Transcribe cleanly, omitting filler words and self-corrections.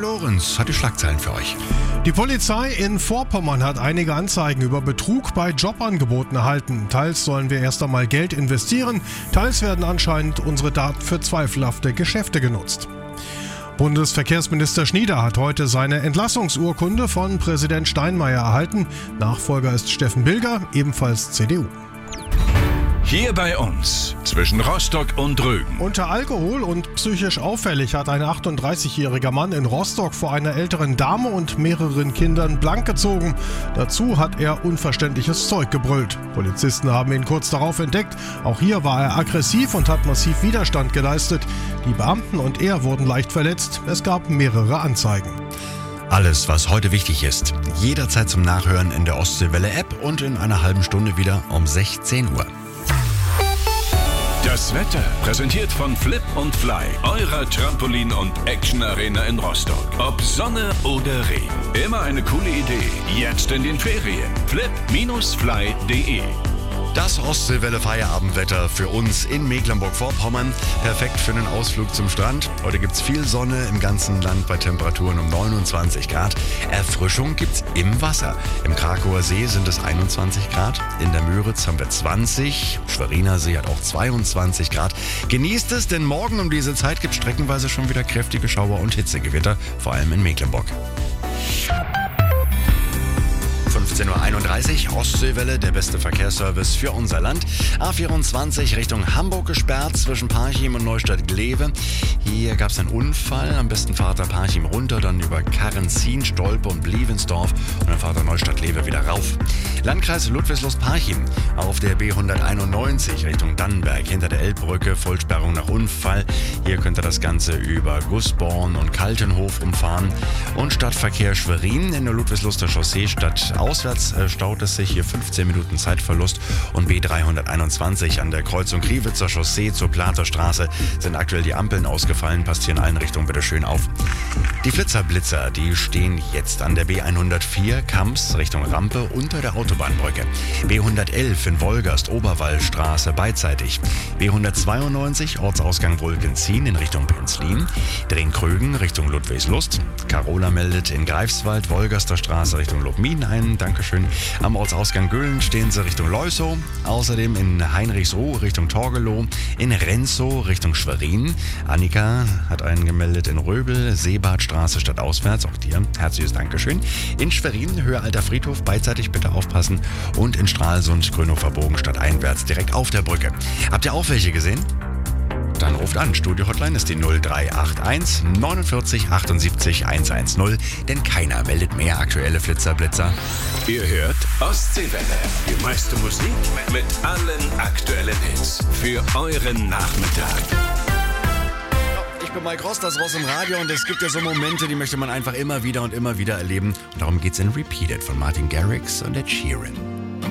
Lorenz hat die Schlagzeilen für euch. Die Polizei in Vorpommern hat einige Anzeigen über Betrug bei Jobangeboten erhalten. Teils sollen wir erst einmal Geld investieren, teils werden anscheinend unsere Daten für zweifelhafte Geschäfte genutzt. Bundesverkehrsminister Schnieder hat heute seine Entlassungsurkunde von Präsident Steinmeier erhalten. Nachfolger ist Steffen Bilger, ebenfalls CDU. Hier bei uns, zwischen Rostock und Rügen. Unter Alkohol und psychisch auffällig hat ein 38-jähriger Mann in Rostock vor einer älteren Dame und mehreren Kindern blank gezogen. Dazu hat er unverständliches Zeug gebrüllt. Polizisten haben ihn kurz darauf entdeckt. Auch hier war er aggressiv und hat massiv Widerstand geleistet. Die Beamten und er wurden leicht verletzt. Es gab mehrere Anzeigen. Alles, was heute wichtig ist, jederzeit zum Nachhören in der Ostseewelle-App und in einer halben Stunde wieder um 16 Uhr. Das Wetter präsentiert von Flip und Fly, eurer Trampolin- und Action-Arena in Rostock. Ob Sonne oder Regen, immer eine coole Idee. Jetzt in den Ferien. flip-fly.de. Das Ostseewelle-Feierabendwetter für uns in Mecklenburg-Vorpommern. Perfekt für einen Ausflug zum Strand. Heute gibt es viel Sonne im ganzen Land bei Temperaturen um 29 Grad. Erfrischung gibt's im Wasser. Im Krakauer See sind es 21 Grad. In der Müritz haben wir 20. Schweriner See hat auch 22 Grad. Genießt es, denn morgen um diese Zeit gibt es streckenweise schon wieder kräftige Schauer und Hitzegewitter, vor allem in Mecklenburg. 15.31 Uhr, Ostseewelle, der beste Verkehrsservice für unser Land. A24 Richtung Hamburg gesperrt zwischen Parchim und Neustadt-Glewe. Hier gab es einen Unfall. Am besten fahrt ihr Parchim runter, dann über Karrenzin, Stolpe und Blievensdorf und dann fahrt ihr Neustadt-Glewe wieder rauf. Landkreis Ludwigslust-Parchim auf der B191 Richtung Dannenberg hinter der Elbbrücke, Vollsperrung nach Unfall. Hier könnt ihr das Ganze über Gussborn und Kaltenhof umfahren. Und Stadtverkehr Schwerin in der Ludwigsluster Chaussee statt auswärts staut es sich, hier 15 Minuten Zeitverlust. Und B321 an der Kreuzung Kriwitzer Chaussee zur Platerstraße sind aktuell die Ampeln ausgefallen. Passt hier in allen Richtungen bitte schön auf. Die Flitzer-Blitzer, die stehen jetzt an der B104 Kamps Richtung Rampe unter der Autobahnbrücke. B111 in Wolgast, Oberwallstraße beidseitig. B192 Ortsausgang Wulkenzien in Richtung Penzlin. Drehn-Krögen Richtung Ludwigslust. Carola meldet in Greifswald, Wolgaster Straße Richtung Lubmin ein. Dankeschön. Am Ortsausgang Göhlen stehen sie Richtung Leusow. Außerdem in Heinrichsruh Richtung Torgelow. In Renzow Richtung Schwerin. Annika hat einen gemeldet in Röbel, Seebadstraße statt auswärts. Auch dir herzliches Dankeschön. In Schwerin, Höhe Alter Friedhof, beidseitig bitte aufpassen. Und in Stralsund, Grünhofer Bogen statt einwärts, direkt auf der Brücke. Habt ihr auch welche gesehen? Dann ruft an. Studio-Hotline ist die 0381 49 78 110, denn keiner meldet mehr aktuelle Flitzer-Blitzer. Ihr hört Ostseewelle, die meiste Musik mit allen aktuellen Hits für euren Nachmittag. Ich bin Mike Ross, das Ross im Radio, und es gibt ja so Momente, die möchte man einfach immer wieder und immer wieder erleben. Und darum geht's in Repeated von Martin Garrix und Ed Sheeran.